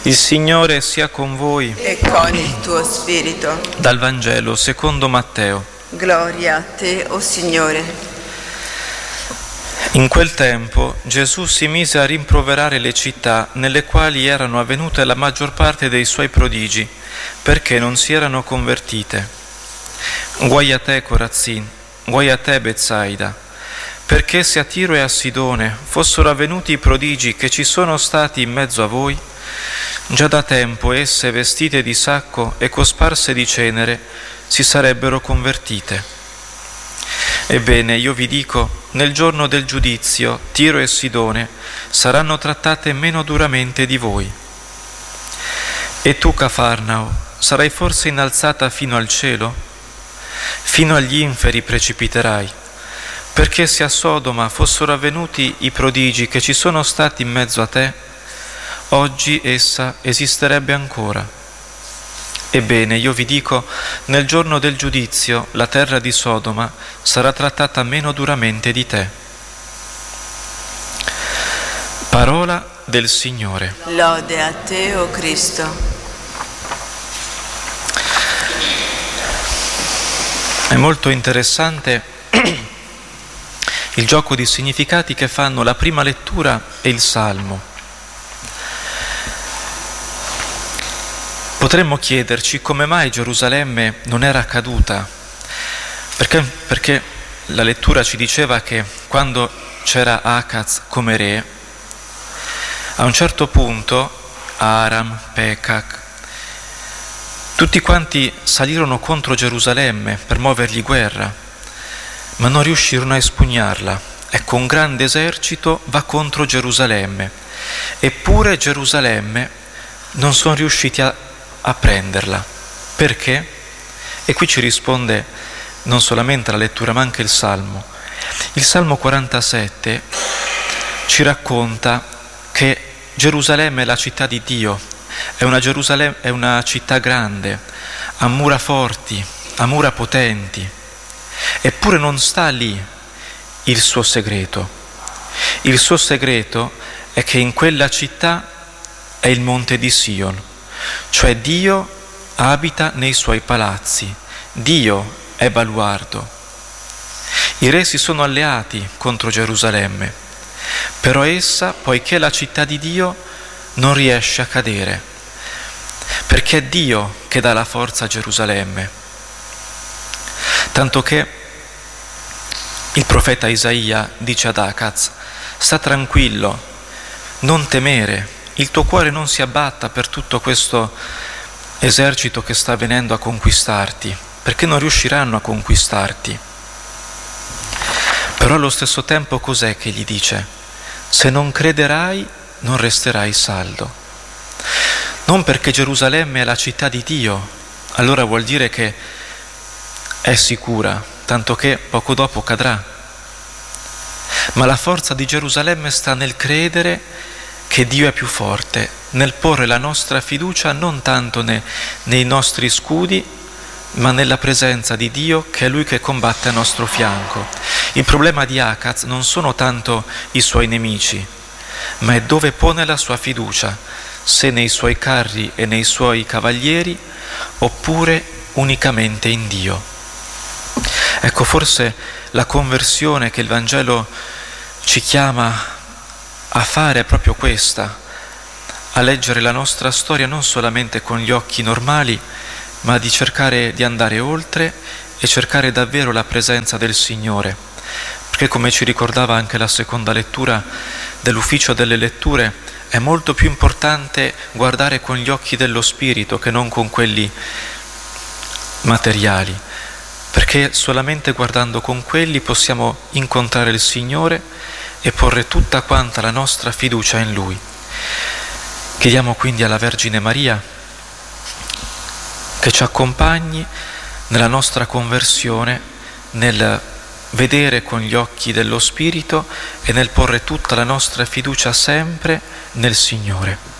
Il Signore sia con voi. E con il tuo spirito. Dal Vangelo secondo Matteo. Gloria a te, o Signore. In quel tempo Gesù si mise a rimproverare le città nelle quali erano avvenute la maggior parte dei suoi prodigi, perché non si erano convertite. Guai a te, Corazzin, guai a te, Betsaida, perché se a Tiro e a Sidone fossero avvenuti i prodigi che ci sono stati in mezzo a voi, già da tempo esse, vestite di sacco e cosparse di cenere, si sarebbero convertite. Ebbene, io vi dico, nel giorno del giudizio, Tiro e Sidone saranno trattate meno duramente di voi. E tu, Cafarnao, sarai forse innalzata fino al cielo? Fino agli inferi precipiterai, perché se a Sodoma fossero avvenuti i prodigi che ci sono stati in mezzo a te, oggi essa esisterebbe ancora. Ebbene, io vi dico, nel giorno del giudizio la terra di Sodoma sarà trattata meno duramente di te. Parola del Signore. Lode a te, o Cristo. È molto interessante il gioco di significati che fanno la prima lettura e il Salmo. Potremmo chiederci come mai Gerusalemme non era caduta, perché la lettura ci diceva che quando c'era Acaz come re, a un certo punto Aram, Pekach, tutti quanti salirono contro Gerusalemme per muovergli guerra, ma non riuscirono a espugnarla. Ecco, un grande esercito va contro Gerusalemme, eppure Gerusalemme non sono riusciti a prenderla. Perché? E qui ci risponde non solamente la lettura ma anche il Salmo. Il Salmo 47 ci racconta che Gerusalemme è la città di Dio, è una città grande, ha mura forti, ha mura potenti, eppure non sta lì il suo segreto. Il suo segreto è che in quella città è il monte di Sion, cioè Dio abita nei suoi palazzi, Dio è baluardo. I re si sono alleati contro Gerusalemme, però essa, poiché è la città di Dio, non riesce a cadere, perché è Dio che dà la forza a Gerusalemme. Tanto che il profeta Isaia dice ad Acaz: sta tranquillo, non temere, il tuo cuore non si abbatta per tutto questo esercito che sta venendo a conquistarti, perché non riusciranno a conquistarti. Però allo stesso tempo cos'è che gli dice? Se non crederai, non resterai saldo. Non perché Gerusalemme è la città di Dio, allora vuol dire che è sicura, tanto che poco dopo cadrà. Ma la forza di Gerusalemme sta nel credere che Dio è più forte, nel porre la nostra fiducia non tanto nei nostri scudi, ma nella presenza di Dio, che è Lui che combatte a nostro fianco. Il problema di Acaz non sono tanto i suoi nemici, ma è dove pone la sua fiducia, se nei suoi carri e nei suoi cavalieri, oppure unicamente in Dio. Ecco, forse la conversione che il Vangelo ci chiama a fare è proprio questa, a leggere la nostra storia non solamente con gli occhi normali, ma di cercare di andare oltre e cercare davvero la presenza del Signore. Perché, come ci ricordava anche la seconda lettura dell'ufficio delle letture, è molto più importante guardare con gli occhi dello Spirito che non con quelli materiali, perché solamente guardando con quelli possiamo incontrare il Signore e porre tutta quanta la nostra fiducia in Lui. Chiediamo quindi alla Vergine Maria che ci accompagni nella nostra conversione, nel vedere con gli occhi dello Spirito e nel porre tutta la nostra fiducia sempre nel Signore.